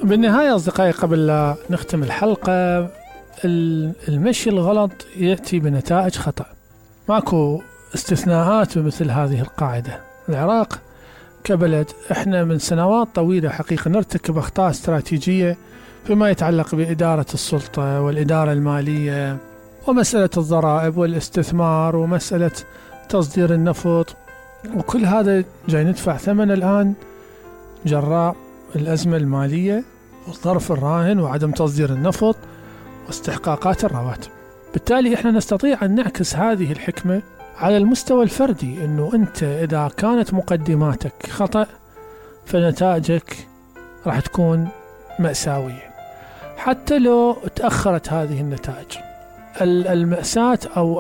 بالنهاية أصدقائي، قبل لا نختم الحلقة، المشي الغلط يأتي بنتائج خطأ. ماكو استثناءات بمثل هذه القاعدة. العراق كبلد احنا من سنوات طويلة حقيقة نرتكب أخطاء استراتيجية فيما يتعلق بإدارة السلطة والإدارة المالية ومسألة الضرائب والاستثمار ومسألة تصدير النفط، وكل هذا جاي ندفع ثمن الآن جراء الأزمة المالية والظرف الراهن وعدم تصدير النفط واستحقاقات الرواتب. بالتالي احنا نستطيع أن نعكس هذه الحكمة على المستوى الفردي، أنه أنت إذا كانت مقدماتك خطأ فنتائجك راح تكون مأساوية حتى لو تأخرت هذه النتائج. المأساة أو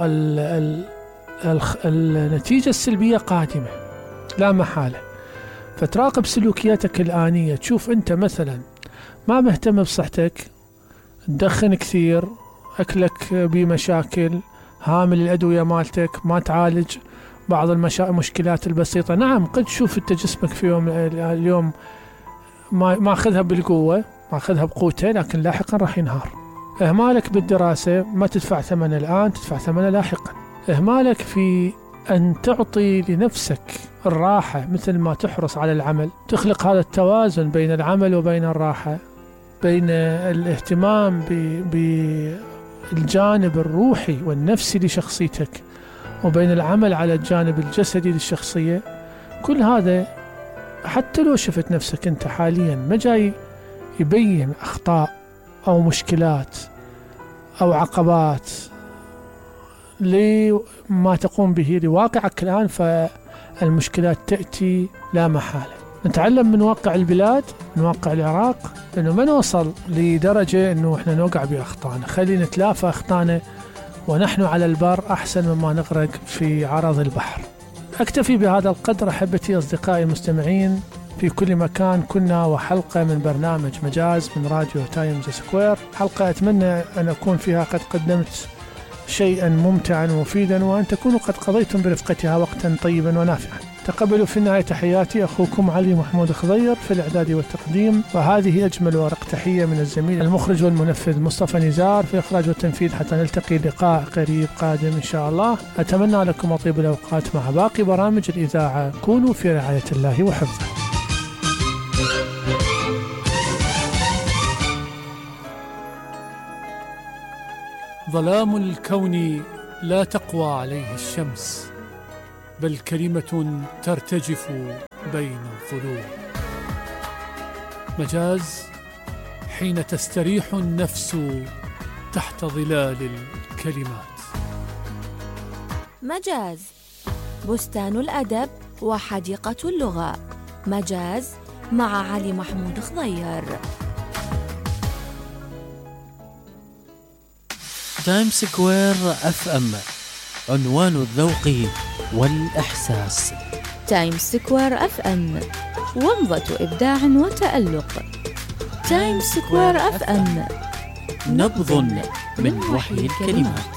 النتيجة السلبية قادمة لا محالة. فتراقب سلوكياتك الآنية، تشوف أنت مثلا ما مهتم بصحتك، تدخن كثير، أكلك بمشاكل، هامل الأدوية مالتك، ما تعالج بعض المشكلات البسيطة. نعم قد تشوف أنت جسمك في يوم اليوم ما أخذها بالقوة، ما أخذها بقوته، لكن لاحقا راح ينهار. إهمالك بالدراسة ما تدفع ثمن الآن، تدفع ثمن لاحقا. إهمالك في أن تعطي لنفسك الراحة مثل ما تحرص على العمل، تخلق هذا التوازن بين العمل وبين الراحة، بين الاهتمام بالجانب الروحي والنفسي لشخصيتك وبين العمل على الجانب الجسدي للشخصية. كل هذا حتى لو شفت نفسك أنت حاليا ما جاي يبين أخطاء أو مشكلات أو عقبات لما تقوم به لواقعك الآن، فالمشكلات تأتي لا محالة. نتعلم من واقع البلاد، من واقع العراق، أنه ما نوصل لدرجة أنه إحنا نوقع بأخطائنا. خلينا نتلافى أخطائنا ونحن على البر أحسن مما نغرق في عرض البحر. أكتفي بهذا القدر أحبتي أصدقائي المستمعين في كل مكان. كنا وحلقة من برنامج مجاز من راديو تايمز سكوير، حلقة أتمنى أن أكون فيها قد قدمت شيئا ممتعا ومفيدا، وأن تكونوا قد قضيتم برفقتها وقتا طيبا ونافعا. تقبلوا في النهاية تحياتي أخوكم علي محمود خضير في الإعداد والتقديم، وهذه أجمل ورق تحية من الزميل المخرج والمنفذ مصطفى نزار في إخراج والتنفيذ، حتى نلتقي لقاء قريب قادم إن شاء الله. أتمنى لكم طيب الأوقات مع باقي برامج الإذاعة. كونوا في رعاية الله وحفظه. ظلام الكون لا تقوى عليه الشمس، بل كلمة ترتجف بين الظلوم. مجاز حين تستريح النفس تحت ظلال الكلمات. مجاز بستان الأدب وحديقة اللغة. مجاز مع علي محمود خضير. تايم سكوير اف ام، عنوان الذوق والإحساس. تايم سكوير اف ام، ومضة إبداع وتألق. تايم سكوير اف ام، نبض من وحي الكلمات.